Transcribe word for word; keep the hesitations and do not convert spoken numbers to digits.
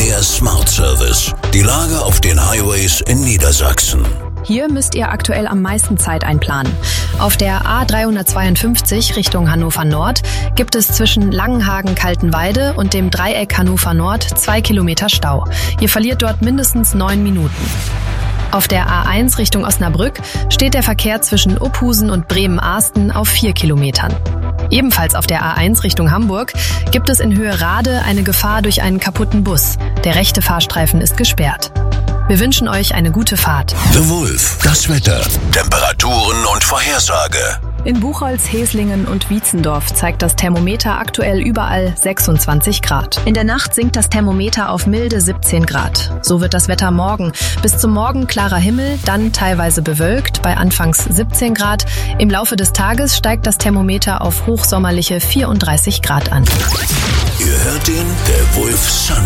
Verkehr Smart Service. Die Lage auf den Highways in Niedersachsen. Hier müsst ihr aktuell am meisten Zeit einplanen. Auf der A dreihundertzweiundfünfzig Richtung Hannover Nord gibt es zwischen Langenhagen-Kaltenweide und dem Dreieck Hannover Nord zwei Kilometer Stau. Ihr verliert dort mindestens neun Minuten. Auf der A eins Richtung Osnabrück steht der Verkehr zwischen Uphusen und Bremen-Arsten auf vier Kilometern. Ebenfalls auf der A eins Richtung Hamburg gibt es in Höhe Rade eine Gefahr durch einen kaputten Bus. Der rechte Fahrstreifen ist gesperrt. Wir wünschen euch eine gute Fahrt. The Wolf, das Wetter, Temperaturen und Vorhersage. In Buchholz, Heslingen und Wietzendorf zeigt das Thermometer aktuell überall sechsundzwanzig Grad. In der Nacht sinkt das Thermometer auf milde siebzehn Grad. So wird das Wetter morgen. Bis zum Morgen klarer Himmel, dann teilweise bewölkt bei anfangs siebzehn Grad. Im Laufe des Tages steigt das Thermometer auf hochsommerliche vierunddreißig Grad an. Ihr hört den The Wolf Sun